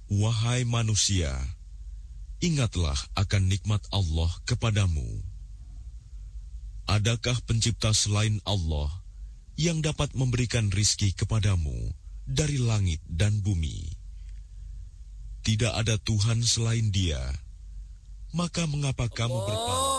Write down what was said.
Wahai manusia, ingatlah akan nikmat Allah kepadamu. Adakah pencipta selain Allah yang dapat memberikan rizki kepadamu dari langit dan bumi? Tidak ada Tuhan selain Dia. Maka mengapa kamu berpaling?